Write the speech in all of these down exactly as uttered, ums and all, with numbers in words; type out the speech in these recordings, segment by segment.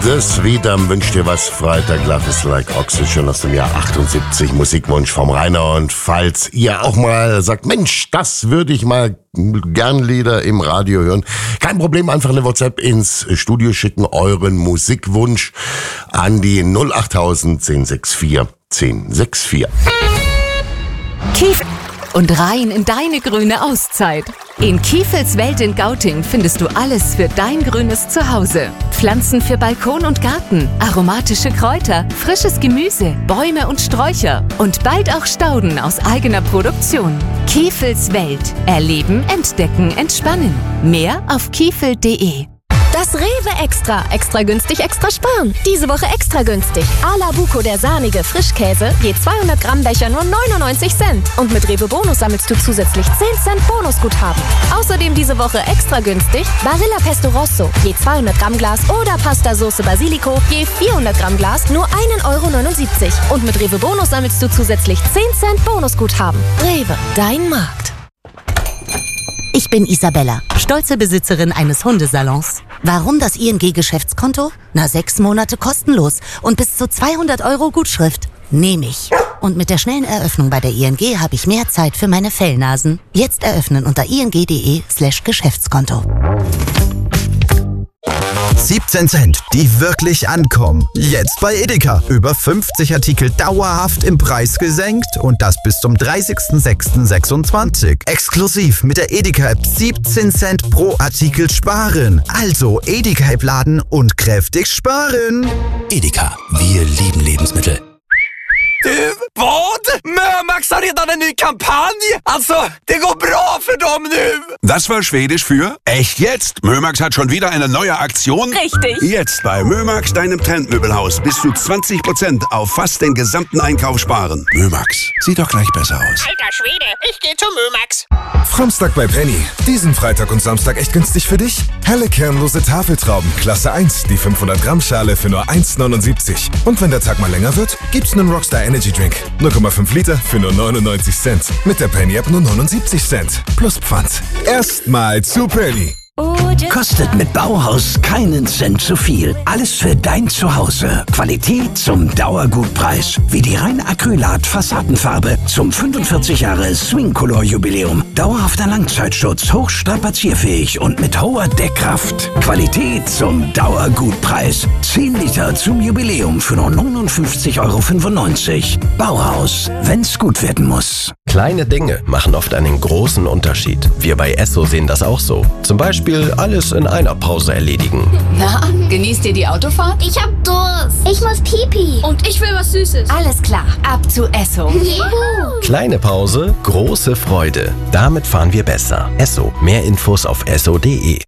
Das wieder wünscht dir was. Freitag, Love is like Oxygen aus dem Jahr achtundsiebzig. Musikwunsch vom Rainer. Und falls ihr auch mal sagt, Mensch, das würde ich mal gern Lieder im Radio hören. Kein Problem, einfach eine WhatsApp ins Studio schicken, euren Musikwunsch an die null achttausend zehn sechs vier zehn sechs vier. Kief und rein in deine grüne Auszeit. In Kiefels Welt in Gauting findest du alles für dein grünes Zuhause. Pflanzen für Balkon und Garten, aromatische Kräuter, frisches Gemüse, Bäume und Sträucher und bald auch Stauden aus eigener Produktion. Kiefels Welt. Erleben, entdecken, entspannen. Mehr auf kiefel punkt de. Das Rewe Extra. Extra günstig, extra sparen. Diese Woche extra günstig. A la Buco, der sahnige Frischkäse, je zweihundert Gramm Becher nur neunundneunzig Cent. Und mit Rewe Bonus sammelst du zusätzlich zehn Cent Bonusguthaben. Außerdem diese Woche extra günstig Barilla Pesto Rosso, je zweihundert Gramm Glas oder Pasta Sauce Basilico, je vierhundert Gramm Glas nur ein Euro neunundsiebzig. Und mit Rewe Bonus sammelst du zusätzlich zehn Cent Bonusguthaben. Rewe, dein Markt. Ich bin Isabella, stolze Besitzerin eines Hundesalons. Warum das I N G-Geschäftskonto? Na, sechs Monate kostenlos und bis zu zweihundert Euro Gutschrift. Nehme ich. Und mit der schnellen Eröffnung bei der I N G habe ich mehr Zeit für meine Fellnasen. Jetzt eröffnen unter ing.de slash Geschäftskonto. siebzehn Cent, die wirklich ankommen. Jetzt bei Edeka. Über fünfzig Artikel dauerhaft im Preis gesenkt und das bis zum dreißigsten sechsten sechsundzwanzig. Exklusiv mit der Edeka-App siebzehn Cent pro Artikel sparen. Also Edeka-App laden und kräftig sparen. Edeka, wir lieben Lebensmittel. Du, vad? Mömax har redan en ny kampanj! Alltså, det går bra för dem nu! Das war Schwedisch für echt jetzt. Mömax hat schon wieder eine neue Aktion. Richtig. Jetzt bei Mömax, deinem Trendmöbelhaus, bis zu zwanzig Prozent auf fast den gesamten Einkauf sparen. Mömax, sieht doch gleich besser aus. Alter Schwede, ich geh zu Mömax. Framstag bei Penny. Diesen Freitag und Samstag echt günstig für dich? Helle kernlose Tafeltrauben, Klasse eins, die fünfhundert Gramm Schale für nur eins neunundsiebzig. Und wenn der Tag mal länger wird, gibt's einen Rockstar Energy Drink. null Komma fünf Liter für nur neunundneunzig Cent. Mit der Penny-App nur neunundsiebzig Cent. Plus Pfand. Erstmal zu Penny. Kostet mit Bauhaus keinen Cent zu viel. Alles für dein Zuhause. Qualität zum Dauergutpreis. Wie die rein Acrylat Fassadenfarbe zum fünfundvierzig Jahre Swing Color Jubiläum. Dauerhafter Langzeitschutz, hochstrapazierfähig und mit hoher Deckkraft. Qualität zum Dauergutpreis. zehn Liter zum Jubiläum für nur neunundfünfzig Euro fünfundneunzig. Bauhaus, wenn's gut werden muss. Kleine Dinge machen oft einen großen Unterschied. Wir bei Esso sehen das auch so. Zum Beispiel alles in einer Pause erledigen. Na, genießt ihr die Autofahrt? Ich hab Durst. Ich muss pipi. Und ich will was Süßes. Alles klar, ab zu Esso. Juhu. Kleine Pause, große Freude. Damit fahren wir besser. Esso. Mehr Infos auf esso punkt de.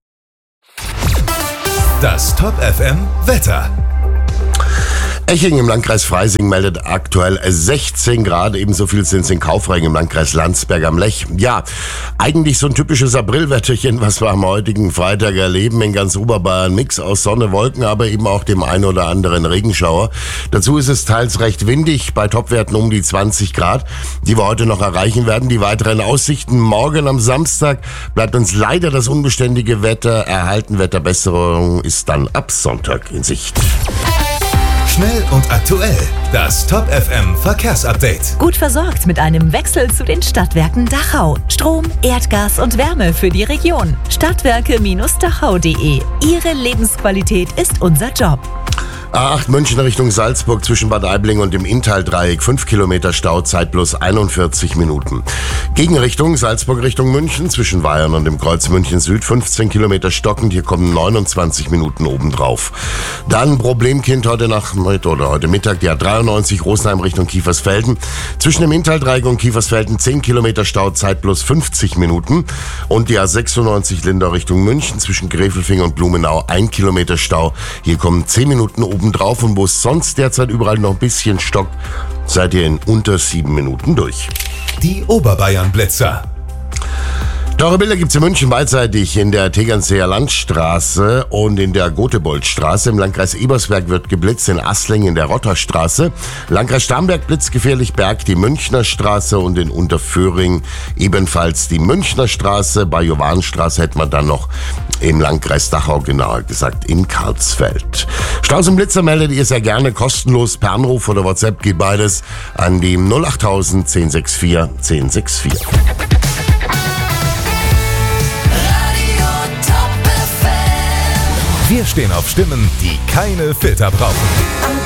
Das Top F M Wetter. Eching im Landkreis Freising meldet aktuell sechzehn Grad, ebenso viel sind es in Kaufregen im Landkreis Landsberg am Lech. Ja, eigentlich so ein typisches Aprilwetterchen, was wir am heutigen Freitag erleben. In ganz Oberbayern Mix aus Sonne, Wolken, aber eben auch dem einen oder anderen Regenschauer. Dazu ist es teils recht windig, bei Topwerten um die zwanzig Grad, die wir heute noch erreichen werden. Die weiteren Aussichten morgen am Samstag bleibt uns leider das unbeständige Wetter erhalten. Wetterbesserung ist dann ab Sonntag in Sicht. Schnell und aktuell. Das Top F M Verkehrsupdate. Gut versorgt mit einem Wechsel zu den Stadtwerken Dachau. Strom, Erdgas und Wärme für die Region. Stadtwerke Dachau punkt de. Ihre Lebensqualität ist unser Job. A acht München Richtung Salzburg zwischen Bad Aibling und dem Inntal-Dreieck. fünf Kilometer Stau, Zeit plus einundvierzig Minuten. Gegenrichtung Salzburg Richtung München zwischen Weyern und dem Kreuz München Süd. fünfzehn Kilometer stockend, hier kommen neunundzwanzig Minuten obendrauf. Dann Problemkind heute Nachmittag oder heute Mittag, die A dreiundneunzig Rosenheim Richtung Kiefersfelden. Zwischen dem Inntal-Dreieck und Kiefersfelden zehn Kilometer Stau, Zeit plus fünfzig Minuten. Und die A sechsundneunzig Lindau Richtung München zwischen Gräfelfing und Blumenau. ein Kilometer Stau, hier kommen zehn Minuten obendrauf. Drauf und wo es sonst derzeit überall noch ein bisschen stockt, seid ihr in unter sieben Minuten durch. Die Oberbayern-Blitzer. Teure Bilder gibt's in München beidseitig in der Tegernseer Landstraße und in der Goteboldstraße. Im Landkreis Ebersberg wird geblitzt, in Assling in der Rotterstraße. Landkreis Starnberg blitzgefährlich Berg, die Münchner Straße und in Unterföhring ebenfalls die Münchner Straße. Bei Johannstraße hätten wir dann noch im Landkreis Dachau, genauer gesagt in Karlsfeld. Staus und Blitzer meldet ihr sehr gerne kostenlos per Anruf oder WhatsApp, geht beides an die null achttausend zehn sechs vier zehn sechs vier. Wir stehen auf Stimmen, die keine Filter brauchen.